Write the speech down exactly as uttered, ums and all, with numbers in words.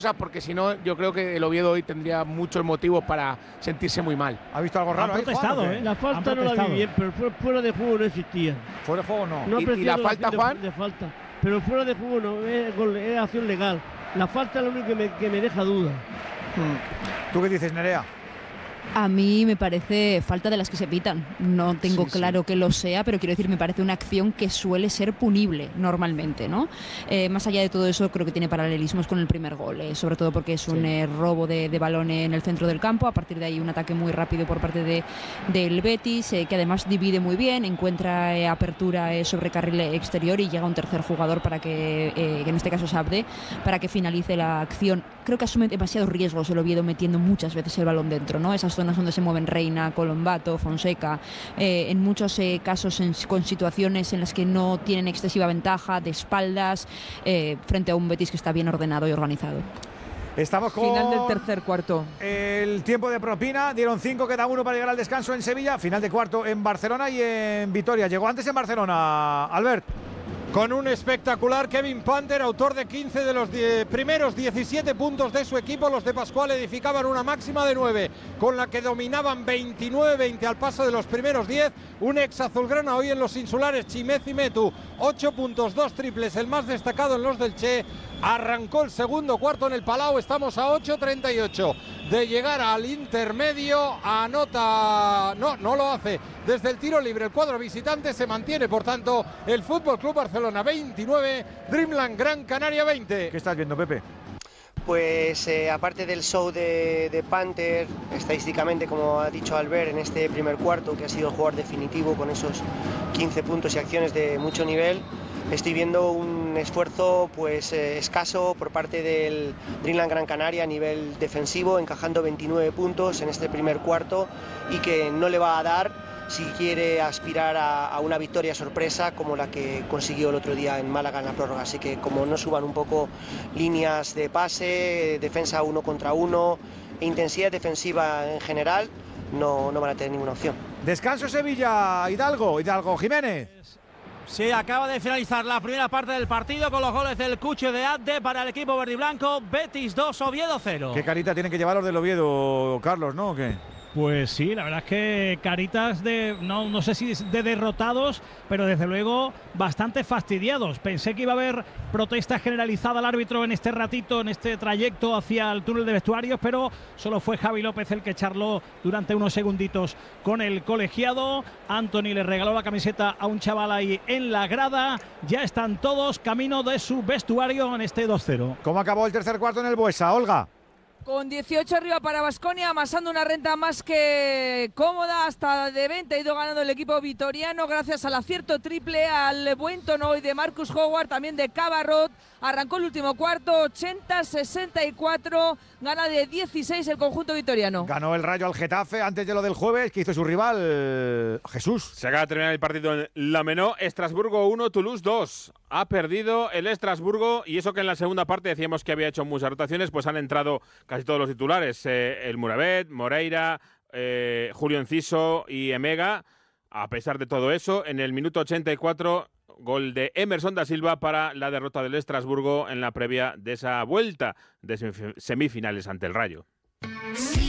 porque si no, yo creo que el Oviedo hoy tendría muchos motivos para sentirse muy mal. ¿Ha visto algo raro? Han protestado, ahí, ¿eh? La falta no la vi bien, pero fuera de juego no existía. Fuera de juego no. No ¿Y, y la falta, de, Juan? De falta. Pero fuera de juego no, es, es acción legal. La falta es lo único que me, que me deja duda. ¿Tú qué dices, Nerea? A mí me parece falta de las que se pitan. No tengo sí, claro sí. que lo sea, pero quiero decir, me parece una acción que suele ser punible normalmente, ¿no? Eh, más allá de todo eso, creo que tiene paralelismos con el primer gol, eh, sobre todo porque es un sí. eh, robo de, de balón en el centro del campo. A partir de ahí un ataque muy rápido por parte de, del Betis, eh, que además divide muy bien, encuentra eh, apertura eh, sobre carril exterior y llega un tercer jugador para que, eh, que en este caso es Abde, para que finalice la acción. Creo que asume demasiados riesgos el Oviedo metiendo muchas veces el balón dentro, ¿no? Esas zonas donde se mueven Reina, Colombato, Fonseca, eh, en muchos eh, casos en, con situaciones en las que no tienen excesiva ventaja, de espaldas, eh, frente a un Betis que está bien ordenado y organizado. Estamos con final del tercer cuarto. El tiempo de propina, dieron cinco, queda uno para llegar al descanso en Sevilla, final de cuarto en Barcelona y en Vitoria. Llegó antes en Barcelona, Albert. Con un espectacular Kevin Panther, autor de quince de los die- primeros diecisiete puntos de su equipo. Los de Pascual edificaban una máxima de nueve, con la que dominaban veintinueve veinte al paso de los primeros diez. Un ex azulgrana hoy en los insulares, Chimezi Metu, ocho puntos, dos triples, el más destacado en los del Che. Arrancó el segundo cuarto en el Palau, estamos a ocho treinta y ocho de llegar al intermedio. Anota, no, no lo hace desde el tiro libre. El cuadro visitante se mantiene, por tanto, el Fútbol Club Barcelona veintinueve, Dreamland Gran Canaria veinte. ¿Qué estás viendo, Pepe? Pues eh, aparte del show de, de Panther, estadísticamente, como ha dicho Albert, en este primer cuarto, que ha sido el jugador definitivo con esos quince puntos y acciones de mucho nivel, estoy viendo un esfuerzo pues eh, escaso por parte del Dreamland Gran Canaria a nivel defensivo, encajando veintinueve puntos en este primer cuarto y que no le va a dar si quiere aspirar a, a una victoria sorpresa como la que consiguió el otro día en Málaga en la prórroga. Así que como no suban un poco líneas de pase, defensa uno contra uno, e intensidad defensiva en general, no, no van a tener ninguna opción. Descanso Sevilla, Hidalgo, Hidalgo Jiménez. Sí, acaba de finalizar la primera parte del partido con los goles del Cuche de Abde para el equipo verde y blanco. Betis dos, Oviedo cero. ¿Qué carita tienen que llevar los del Oviedo, Carlos, no? ¿O qué? Pues sí, la verdad es que caritas de, no, no sé si de derrotados, pero desde luego bastante fastidiados. Pensé que iba a haber protesta generalizada al árbitro en este ratito, en este trayecto hacia el túnel de vestuarios, pero solo fue Javi López el que charló durante unos segunditos con el colegiado. Anthony le regaló la camiseta a un chaval ahí en la grada. Ya están todos camino de su vestuario en este dos cero. ¿Cómo acabó el tercer cuarto en el Buesa, Olga? Con dieciocho arriba para Baskonia, amasando una renta más que cómoda, hasta de veinte ha ido ganando el equipo vitoriano gracias al acierto triple, al buen tono hoy de Marcus Howard, también de Cabarrot. Arrancó el último cuarto, ochenta sesenta y cuatro, gana de dieciséis el conjunto vitoriano. Ganó el Rayo al Getafe antes de lo del jueves, que hizo su rival Jesús. Se acaba de terminar el partido en Lamennais, Estrasburgo uno, Toulouse dos. Ha perdido el Estrasburgo, y eso que en la segunda parte decíamos que había hecho muchas rotaciones, pues han entrado casi todos los titulares. Eh, el Muravet, Moreira, eh, Julio Enciso y Emega. A pesar de todo eso, en el minuto ochenta y cuatro, gol de Emerson da Silva para la derrota del Estrasburgo en la previa de esa vuelta de semifinales ante el Rayo.